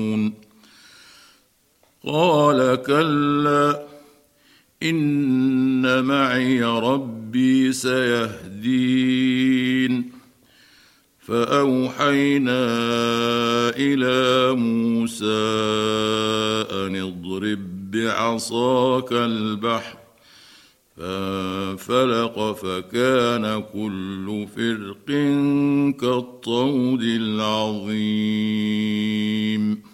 قال كلا إن معي ربي سيهدين فأوحينا إلى موسى أن اضرب بعصاك البحر فانفلق فكان كل فرق كالطود العظيم